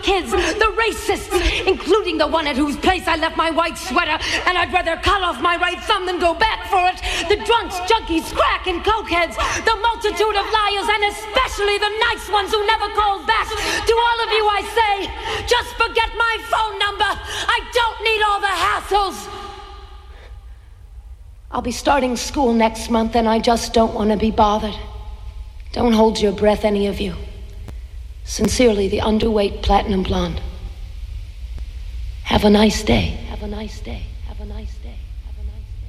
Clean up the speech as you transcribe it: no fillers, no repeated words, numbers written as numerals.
kids, the racists, including the one at whose place I left my white sweater, and I'd rather cut off my right thumb than go back for it. The drunks, junkies, crack, and cokeheads, the multitude of liars, and especially the nice ones who never called back. To all of you I say, just forget my phone number. I don't need all the hassles. I'll be starting school next month, and I just don't want to be bothered. Don't hold your breath, any of you. Sincerely, the underweight platinum blonde. Have a nice day. Have a nice day. Have a nice day.